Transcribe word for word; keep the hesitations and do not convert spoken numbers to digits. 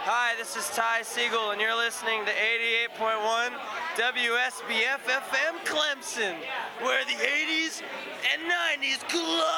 Hi, this is Ty Siegel, and you're listening to eighty-eight point one W S B F F M Clemson, where the eighties and nineties collide.